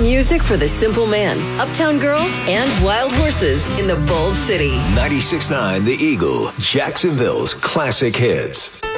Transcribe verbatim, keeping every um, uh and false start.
Music for the Simple Man, Uptown Girl, and Wild Horses in the Bold City. ninety-six point nine The Eagle, Jacksonville's classic hits.